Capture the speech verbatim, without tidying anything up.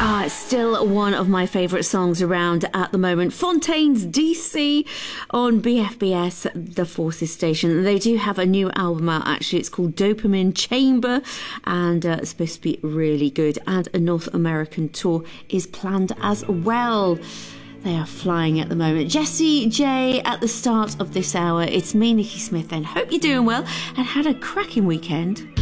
Ah, it's still one of my favourite songs around at the moment. Fontaine's D C on B F B S, the Forces station. They do have a new album out, actually. It's called Dopamine Chamber, and uh, it's supposed to be really good. And a North American tour is planned as well. They are flying at the moment. Jessie J at the start of this hour. It's me, Nikki Smith, and hope you're doing well and had a cracking weekend.